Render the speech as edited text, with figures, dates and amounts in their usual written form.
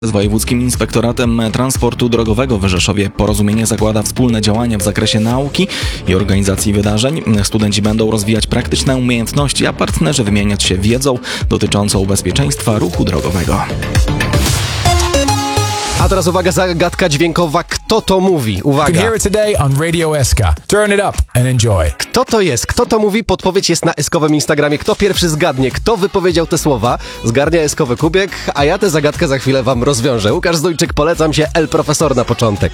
Z Wojewódzkim Inspektoratem Transportu Drogowego w Rzeszowie porozumienie zakłada wspólne działania w zakresie nauki i organizacji wydarzeń. Studenci będą rozwijać praktyczne umiejętności, a partnerzy wymieniać się wiedzą dotyczącą bezpieczeństwa ruchu drogowego. A teraz uwaga, zagadka dźwiękowa. Kto to mówi? You can Uwaga. hear it today on Radio SK. Turn it up and enjoy. Kto to jest? Kto to mówi? Podpowiedź jest na eskowym Instagramie. Kto pierwszy zgadnie, kto wypowiedział te słowa, zgarnia eskowy kubek, a ja tę zagadkę za chwilę wam rozwiążę. Łukasz Zdójczyk, polecam się, El Profesor na początek.